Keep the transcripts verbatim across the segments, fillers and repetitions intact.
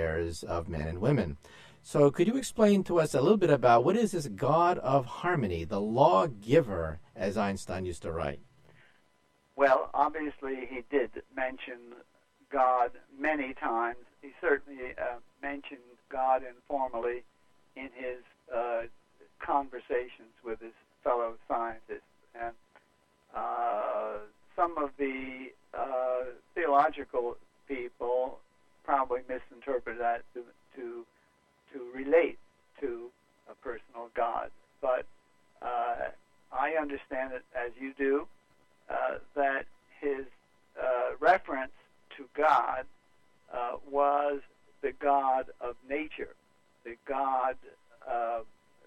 affairs of men and women. So could you explain to us a little bit about what is this God of harmony, the lawgiver, as Einstein used to write? Well, obviously he did mention God many times. He certainly uh, mentioned God informally in his uh, conversations with his fellow scientists. And uh, some of the uh, theological people probably misinterpret that to, to to relate to a personal God. But uh, I understand it as you do, uh, that his uh, reference to God uh, was the God of nature, the God uh,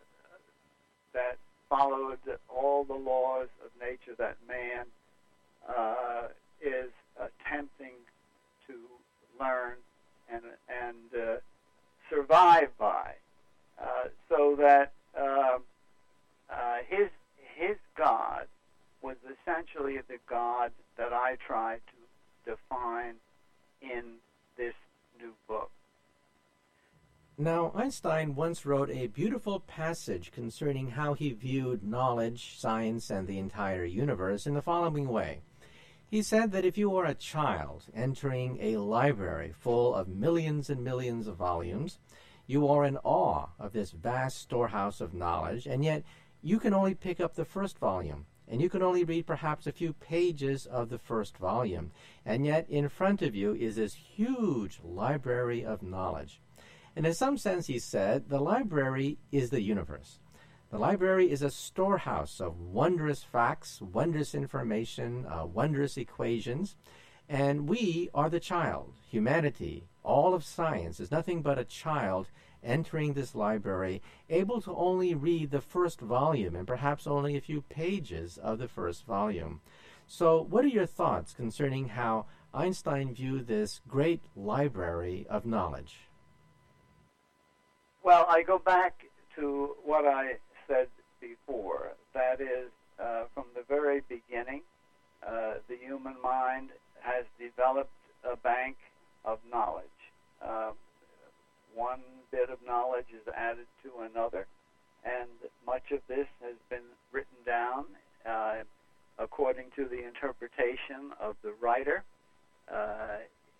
that followed all the laws of nature that man uh, is attempting to learn and and uh, survive by, uh, so that uh, uh, his his God was essentially the God that I try to define in this new book. Now, Einstein once wrote a beautiful passage concerning how he viewed knowledge, science, and the entire universe in the following way. He said that if you are a child entering a library full of millions and millions of volumes, you are in awe of this vast storehouse of knowledge, and yet you can only pick up the first volume, and you can only read perhaps a few pages of the first volume, and yet in front of you is this huge library of knowledge. And in some sense, he said, the library is the universe. The library is a storehouse of wondrous facts, wondrous information, uh, wondrous equations, and we are the child. Humanity, all of science, is nothing but a child entering this library, able to only read the first volume and perhaps only a few pages of the first volume. So what are your thoughts concerning how Einstein viewed this great library of knowledge? Well, I go back to what I said before. That is, uh, from the very beginning, uh, the human mind has developed a bank of knowledge. Uh, one bit of knowledge is added to another, and much of this has been written down uh, according to the interpretation of the writer. Uh,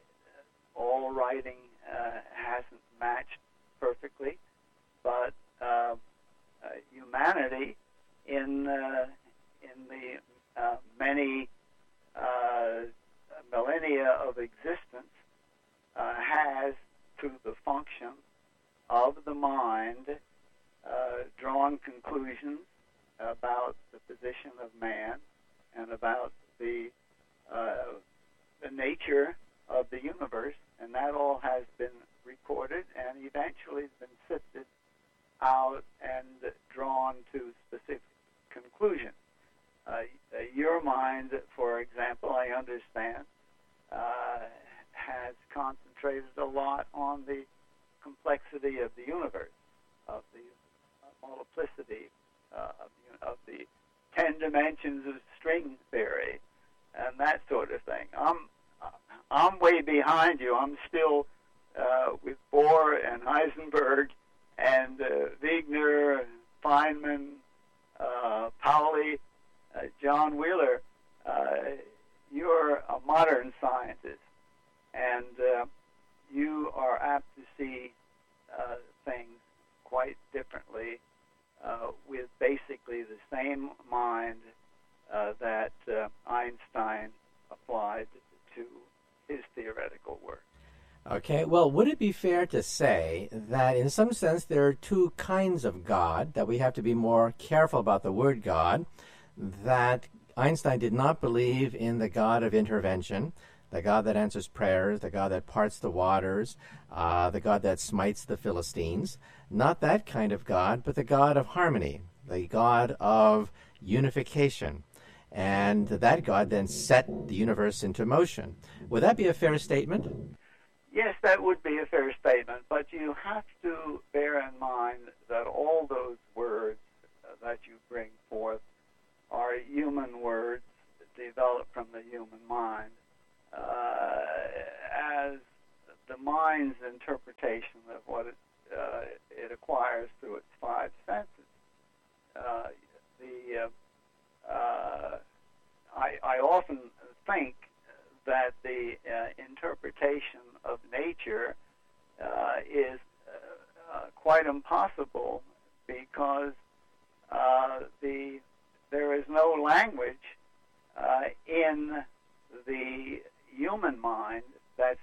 all writing uh, hasn't matched perfectly, but uh, uh, humanity in uh, in the uh, many uh, millennia of existence uh, has, through the function of the mind, uh, drawn conclusions about the position of man and about the uh, the nature of the universe, and that all has been recorded and eventually has been sifted out and drawn to specific conclusions. Uh, your mind, for example, I understand, uh, has concentrated a lot on the complexity of the universe, of the uh, multiplicity uh, of, the, of the ten dimensions of string theory, and that sort of thing. I'm I'm way behind you. I'm still uh, with Bohr and Heisenberg and uh, Wigner, Feynman, uh, Pauli, uh, John Wheeler. Uh, you're a modern scientist, and uh, you are apt to see uh, things quite differently uh, with basically the same mind uh, that uh, Einstein applied to his theoretical work. Okay, well, would it be fair to say that in some sense there are two kinds of God, that we have to be more careful about the word God, that Einstein did not believe in the God of intervention, the God that answers prayers, the God that parts the waters, uh, the God that smites the Philistines, not that kind of God, but the God of harmony, the God of unification. And that God then set the universe into motion. Would that be a fair statement? Yes, that would be a fair statement, but you have to bear in mind that all those words uh, that you bring forth are human words developed from the human mind. Uh, as the mind's interpretation interpretation of what it, uh, it acquires through its five senses. Uh, the uh, uh, I, I often think that the uh, interpretation of nature uh, is uh, uh, quite impossible because uh, the there is no language uh, in the human mind that's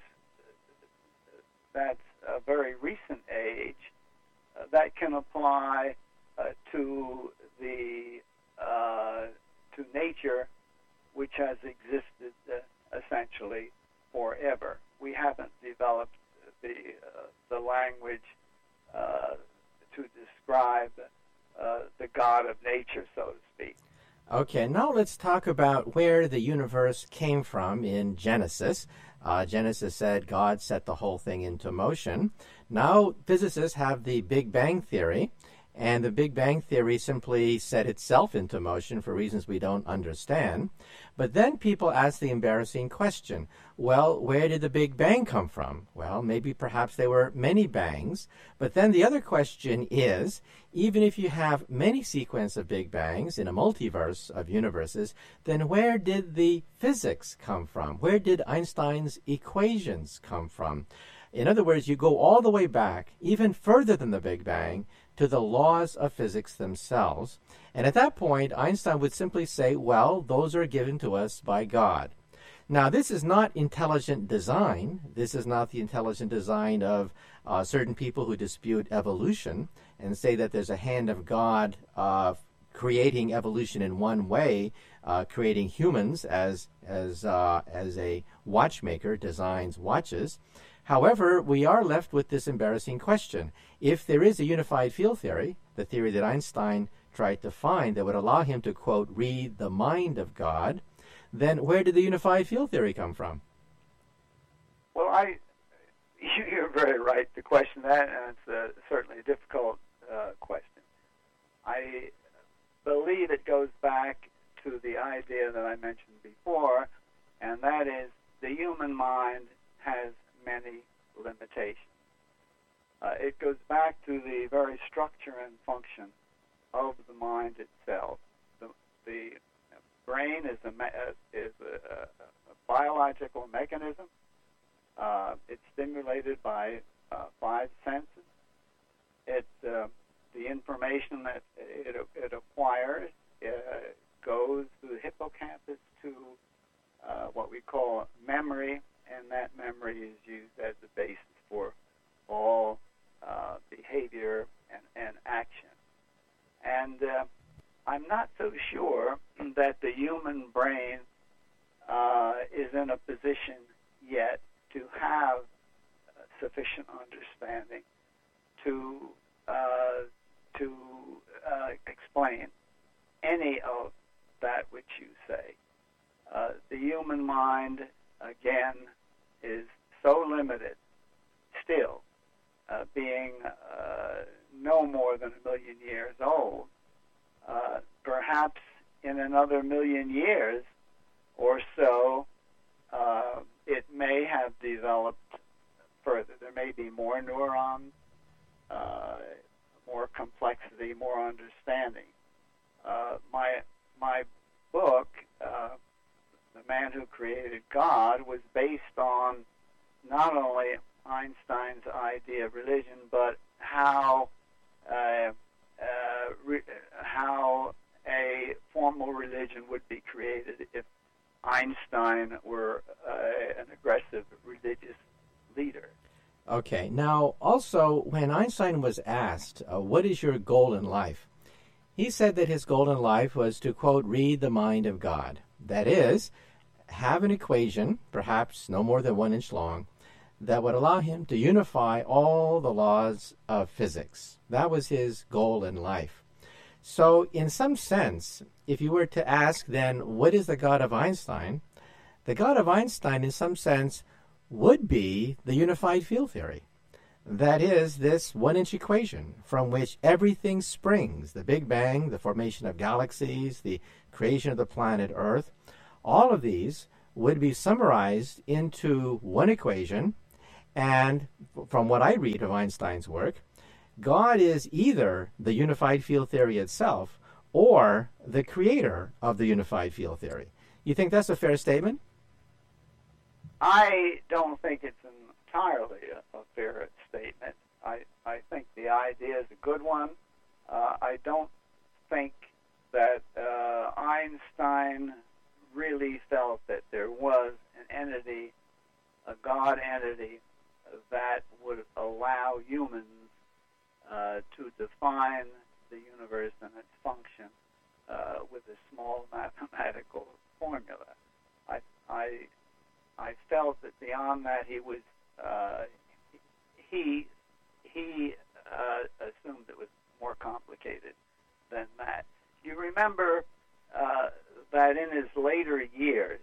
that's a very recent age uh, that can apply uh, to the uh, to nature, which has existed uh, essentially forever. We haven't developed the uh, the language uh, to describe uh, the God of nature, so to speak. Okay, now let's talk about where the universe came from in Genesis. Uh, Genesis said God set the whole thing into motion. Now physicists have the Big Bang Theory, and the Big Bang Theory simply set itself into motion for reasons we don't understand. But then people ask the embarrassing question, well, where did the Big Bang come from? Well, maybe perhaps there were many bangs. But then the other question is, even if you have many sequences of Big Bangs in a multiverse of universes, then where did the physics come from? Where did Einstein's equations come from? In other words, you go all the way back, even further than the Big Bang, to the laws of physics themselves. And at that point, Einstein would simply say, well, those are given to us by God. Now, this is not intelligent design. This is not the intelligent design of uh, certain people who dispute evolution and say that there's a hand of God uh, creating evolution in one way, uh, creating humans as, as, uh, as a watchmaker designs watches. However, we are left with this embarrassing question. If there is a unified field theory, the theory that Einstein tried to find that would allow him to, quote, read the mind of God, then where did the unified field theory come from? Well, I, you're very right to question that, and it's uh, certainly a difficult uh, question. I believe it goes back to the idea that I mentioned before, and that is the human mind has many limitations. Uh, it goes back to the very structure and function of the mind itself. The, the brain is a, uh, is a, a biological mechanism. Uh, it's stimulated by uh, five senses. It, uh, the information that it, it acquires uh, goes through the hippocampus to uh, what we call memory, and that memory is used as the basis for all uh, behavior and, and action. And uh, I'm not so sure that the human brain uh, is in a position yet to have sufficient understanding to uh, to uh, explain any of that which you say. Uh, the human mind, again, is so limited, still, uh, being uh, no more than a million years old. Uh, perhaps in another million years or so, uh, it may have developed further. There may be more neurons, uh, more complexity, more understanding. Uh, my my book, uh, The Man Who Created God, was based on not only Einstein's idea of religion, but how uh, uh, re- how a formal religion would be created if Einstein were uh, an aggressive religious leader. Okay. Now, also, when Einstein was asked, uh, what is your goal in life? He said that his goal in life was to, quote, read the mind of God. That is, have an equation, perhaps no more than one inch long, that would allow him to unify all the laws of physics. That was his goal in life. So, in some sense, if you were to ask then, what is the God of Einstein? The God of Einstein, in some sense, would be the unified field theory. That is, this one-inch equation from which everything springs, the Big Bang, the formation of galaxies, the creation of the planet Earth. All of these would be summarized into one equation, And from what I read of Einstein's work, God is either the unified field theory itself or the creator of the unified field theory. You think that's a fair statement? I don't think it's entirely a, a fair statement. I, I think the idea is a good one. Uh, I don't think that uh, Einstein really felt that there was an entity, a God entity, that would allow humans uh, to define the universe and its function uh, with a small mathematical formula. I, I, I felt that beyond that he was uh, he he uh, assumed it was more complicated than that. You remember uh, that in his later years,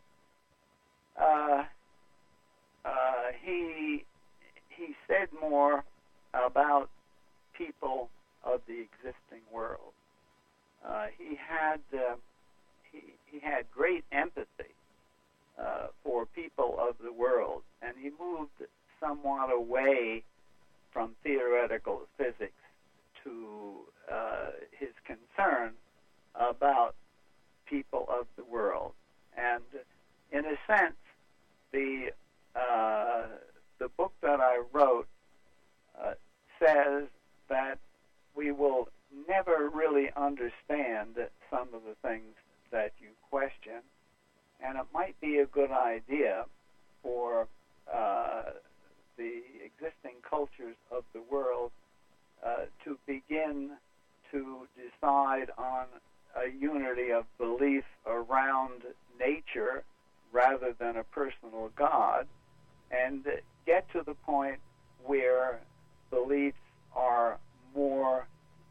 uh, uh, he he said more about people of the existing world. Uh, he had uh, he, he had great empathy uh, for people of the world, and he moved somewhat away from theoretical physics to uh, his concern about people of the world. And in a sense, the uh, the book that I wrote uh, says that we will never really understand some of the things that you question, and it might be a good idea for uh, the existing cultures of the world uh, to begin to decide on a unity of belief around nature rather than a personal God, and get to the point where beliefs are more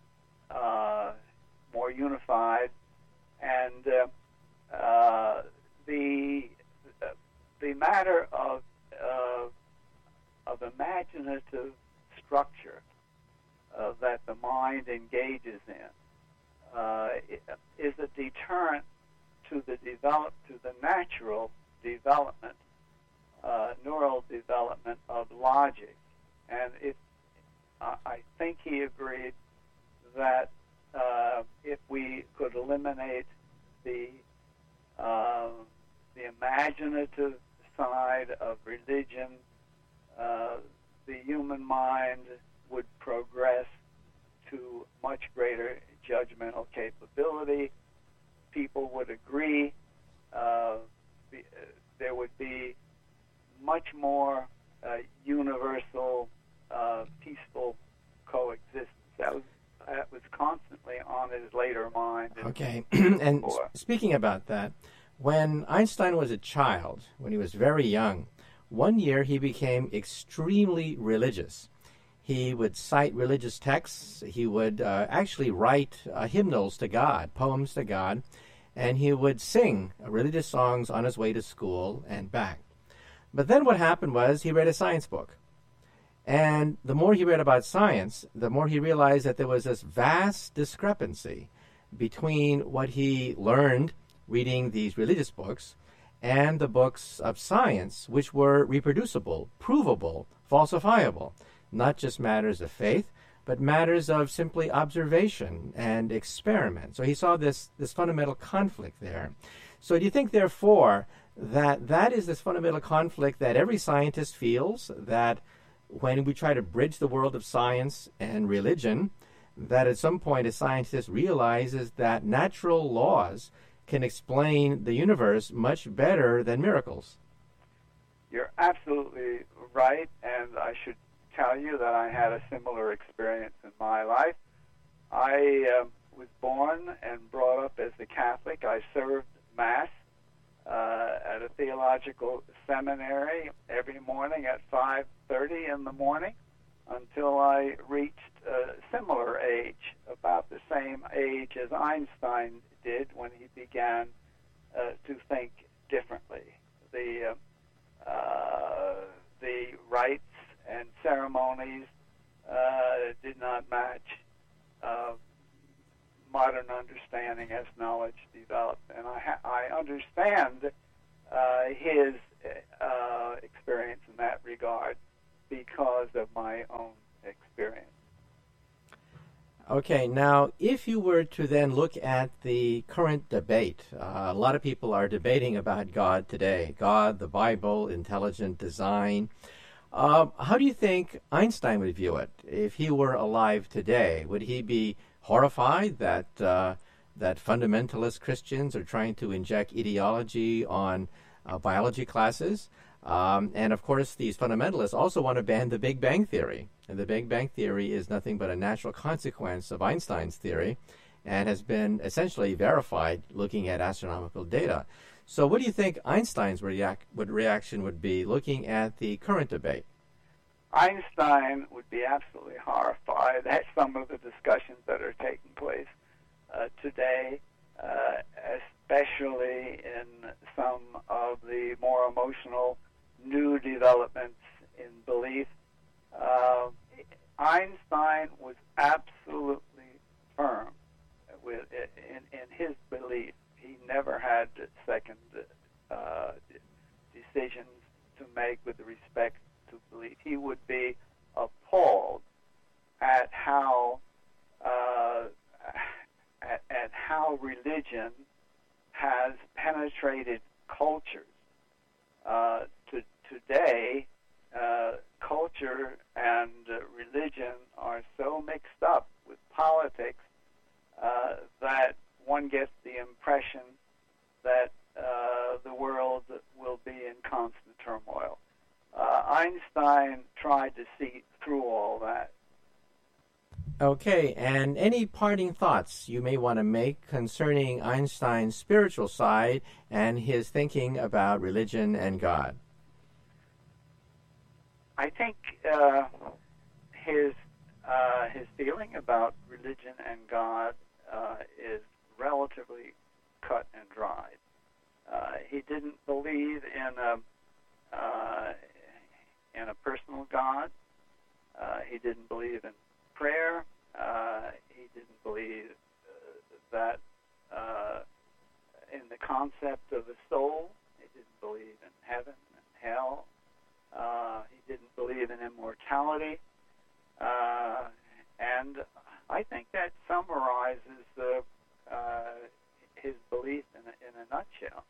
uh, more unified, and uh, uh, the the matter of uh, of imaginative structure uh, that the mind engages in uh, is a deterrent to the develop to the natural development, uh, neural development of logic. And if uh, I think he agreed that uh, if we could eliminate the uh, the imaginative side of religion, uh, the human mind would progress to much greater judgmental capability. People would agree. Uh, the, uh, there would be much more uh, universal, uh, peaceful coexistence. That was that was constantly on his later mind. Okay, and s- speaking about that, when Einstein was a child, when he was very young, one year he became extremely religious. He would cite religious texts. He would uh, actually write uh, hymnals to God, poems to God, and he would sing religious songs on his way to school and back. But then what happened was he read a science book. And the more he read about science, the more he realized that there was this vast discrepancy between what he learned reading these religious books and the books of science, which were reproducible, provable, falsifiable. Not just matters of faith, but matters of simply observation and experiment. So he saw this, this fundamental conflict there. So do you think, therefore, that that is this fundamental conflict that every scientist feels, that when we try to bridge the world of science and religion, that at some point a scientist realizes that natural laws can explain the universe much better than miracles? You're absolutely right, and I should tell you that I had a similar experience in my life. I uh, was born and brought up as a Catholic. I served Mass uh, at a theological seminary every morning at five thirty in the morning until I reached a similar age, about the same age as Einstein did when he began uh, to think differently. The uh, uh, the rites and ceremonies uh, did not match uh, modern understanding as knowledge developed. And I, ha- I understand uh, his uh, experience in that regard. because of my own experience. Okay, now if you were to then look at the current debate, uh, a lot of people are debating about God today. God, the Bible, intelligent design. Uh, how do you think Einstein would view it if he were alive today? Would he be horrified that uh, that fundamentalist Christians are trying to inject ideology on uh, biology classes? Um, and of course, these fundamentalists also want to ban the Big Bang Theory. And the Big Bang Theory is nothing but a natural consequence of Einstein's theory and has been essentially verified looking at astronomical data. So what do you think Einstein's react, would reaction would be looking at the current debate? Einstein would be absolutely horrified at some of the discussions that are taking place uh, today, uh, especially in some of the more emotional new developments in belief. Uh, Einstein was absolutely firm with, in, in his belief. He never had second uh, decisions to make with respect to belief. He would be appalled at how uh, at, at how religion has penetrated cultures. Uh, to, today, uh, culture and uh, religion are so mixed up with politics uh, that one gets the impression that uh, the world will be in constant turmoil. Uh, Einstein tried to see through all that. Okay, and any parting thoughts you may want to make concerning Einstein's spiritual side and his thinking about religion and God? I think uh, his uh, his feeling about religion and God uh, is relatively cut and dried. Uh, he didn't believe in a uh, in a personal God. Uh, he didn't believe in prayer. Uh, he didn't believe uh, that uh, in the concept of a soul. He didn't believe in heaven and hell. Uh, he didn't believe in immortality. Uh, and I think that summarizes the, uh, his belief in a, in a nutshell.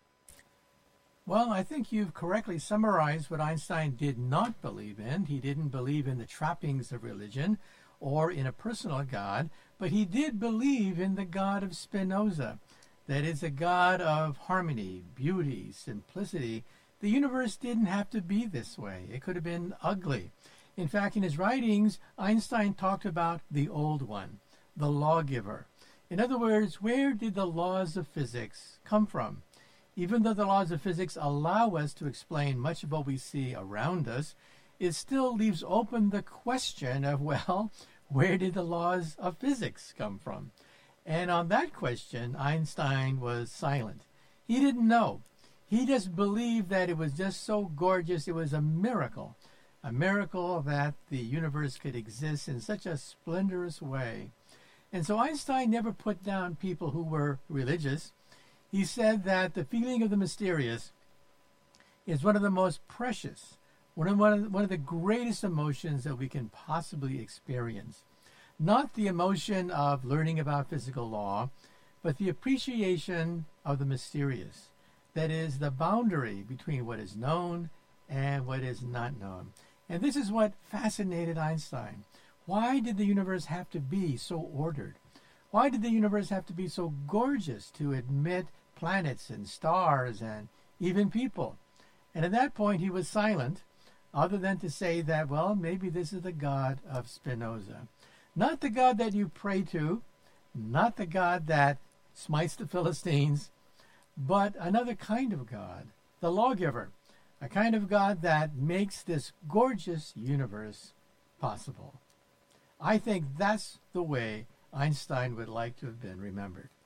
Well, I think you've correctly summarized what Einstein did not believe in. He didn't believe in the trappings of religion or in a personal God, but he did believe in the God of Spinoza, that is a God of harmony, beauty, simplicity. The universe didn't have to be this way. It could have been ugly. In fact, in his writings, Einstein talked about the old one, the lawgiver. In other words, where did the laws of physics come from? Even though the laws of physics allow us to explain much of what we see around us, it still leaves open the question of, well, where did the laws of physics come from? And on that question, Einstein was silent. He didn't know. He just believed that it was just so gorgeous, it was a miracle. A miracle that the universe could exist in such a splendorous way. And so Einstein never put down people who were religious. He said that the feeling of the mysterious is one of the most precious, one of, one of, one of the greatest emotions that we can possibly experience. Not the emotion of learning about physical law, but the appreciation of the mysterious. That is, the boundary between what is known and what is not known. And this is what fascinated Einstein. Why did the universe have to be so ordered? Why did the universe have to be so gorgeous to admit planets and stars and even people? And at that point he was silent, other than to say that, well, maybe this is the God of Spinoza. Not the God that you pray to, not the God that smites the Philistines, but another kind of God, the lawgiver, a kind of God that makes this gorgeous universe possible. I think that's the way Einstein would like to have been remembered.